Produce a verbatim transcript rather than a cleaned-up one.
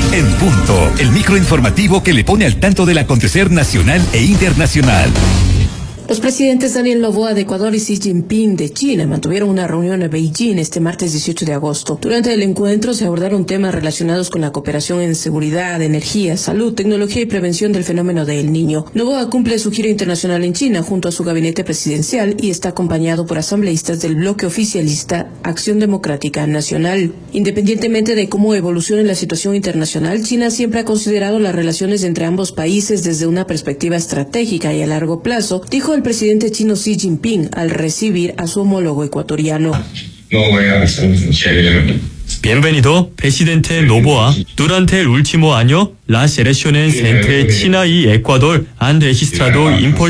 En punto, el microinformativo que le pone al tanto del acontecer nacional e internacional. Los presidentes Daniel Noboa de Ecuador y Xi Jinping de China mantuvieron una reunión en Beijing este martes dieciocho de agosto. Durante el encuentro se abordaron temas relacionados con la cooperación en seguridad, energía, salud, tecnología y prevención del fenómeno de El Niño. Noboa cumple su gira internacional en China junto a su gabinete presidencial y está acompañado por asambleístas del bloque oficialista Acción Democrática Nacional. Independientemente de cómo evolucione la situación internacional, China siempre ha considerado las relaciones entre ambos países desde una perspectiva estratégica y a largo plazo, dijo el presidente chino Xi Jinping al recibir a su homólogo ecuatoriano. Bienvenido, presidente Noboa. Durante el último año, las elecciones entre China y Ecuador han registrado importantes